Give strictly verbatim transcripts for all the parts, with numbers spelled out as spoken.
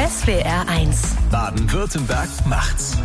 S W R eins. Baden-Württemberg macht's.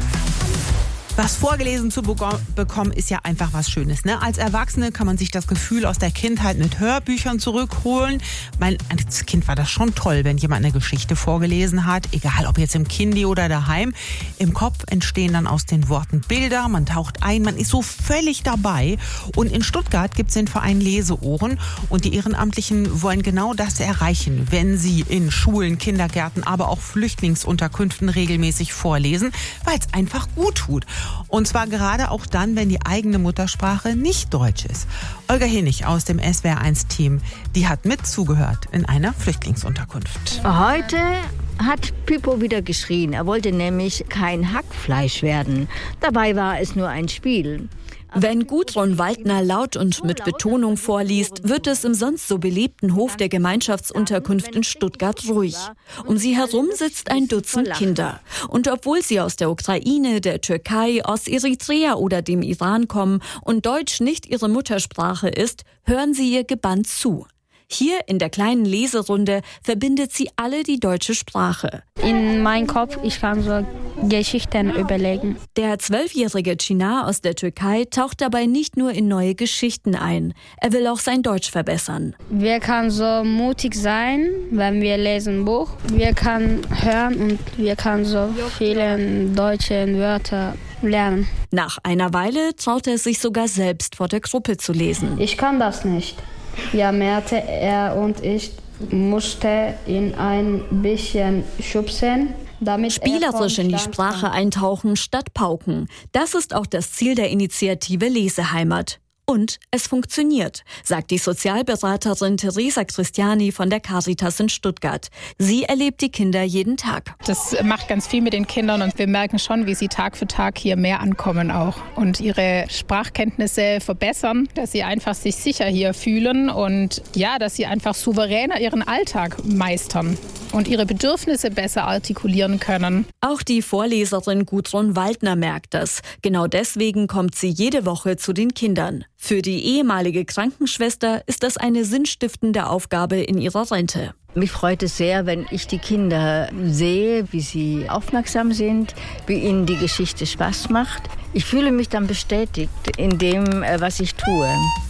Was vorgelesen zu bekommen, ist ja einfach was Schönes, ne? Als Erwachsene kann man sich das Gefühl aus der Kindheit mit Hörbüchern zurückholen. Mein, als Kind war das schon toll, wenn jemand eine Geschichte vorgelesen hat, egal ob jetzt im Kindi oder daheim. Im Kopf entstehen dann aus den Worten Bilder, man taucht ein, man ist so völlig dabei. Und in Stuttgart gibt es den Verein Leseohren und die Ehrenamtlichen wollen genau das erreichen, wenn sie in Schulen, Kindergärten, aber auch Flüchtlingsunterkünften regelmäßig vorlesen, weil es einfach gut tut. Und zwar gerade auch dann, wenn die eigene Muttersprache nicht Deutsch ist. Olga Hennig aus dem S W R eins Team, die hat mit zugehört in einer Flüchtlingsunterkunft. Heute hat Pippo wieder geschrien. Er wollte nämlich kein Hackfleisch werden. Dabei war es nur ein Spiel. Wenn Gudrun Waldner laut und mit Betonung vorliest, wird es im sonst so beliebten Hof der Gemeinschaftsunterkunft in Stuttgart ruhig. Um sie herum sitzt ein Dutzend Kinder. Und obwohl sie aus der Ukraine, der Türkei, aus Eritrea oder dem Iran kommen und Deutsch nicht ihre Muttersprache ist, hören sie ihr gebannt zu. Hier in der kleinen Leserunde verbindet sie alle die deutsche Sprache. In meinem Kopf, ich kann so Geschichten überlegen. Der zwölfjährige Çınar aus der Türkei taucht dabei nicht nur in neue Geschichten ein. Er will auch sein Deutsch verbessern. Wir können so mutig sein, wenn wir lesen ein Buch. Wir können hören und wir können so viele deutsche Wörter lernen. Nach einer Weile traut er sich sogar selbst vor der Gruppe zu lesen. Ich kann das nicht. Ja, Merte, er und ich musste ihn ein bisschen schubsen, damit spielerisch in die Sprache eintauchen statt pauken. Das ist auch das Ziel der Initiative Leseheimat. Und es funktioniert, sagt die Sozialberaterin Teresa Christiani von der Caritas in Stuttgart. Sie erlebt die Kinder jeden Tag. Das macht ganz viel mit den Kindern und wir merken schon, wie sie Tag für Tag hier mehr ankommen auch und ihre Sprachkenntnisse verbessern, dass sie einfach sich sicher hier fühlen und ja, dass sie einfach souveräner ihren Alltag meistern und ihre Bedürfnisse besser artikulieren können. Auch die Vorleserin Gudrun Waldner merkt das. Genau deswegen kommt sie jede Woche zu den Kindern. Für die ehemalige Krankenschwester ist das eine sinnstiftende Aufgabe in ihrer Rente. Mich freut es sehr, wenn ich die Kinder sehe, wie sie aufmerksam sind, wie ihnen die Geschichte Spaß macht. Ich fühle mich dann bestätigt in dem, was ich tue.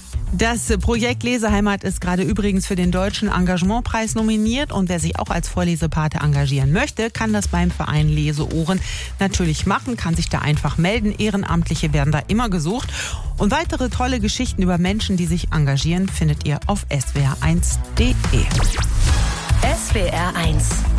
Das Projekt Leseheimat ist gerade übrigens für den Deutschen Engagementpreis nominiert und wer sich auch als Vorlesepate engagieren möchte, kann das beim Verein Leseohren natürlich machen, kann sich da einfach melden. Ehrenamtliche werden da immer gesucht und weitere tolle Geschichten über Menschen, die sich engagieren, findet ihr auf S W R eins punkt de. S W R eins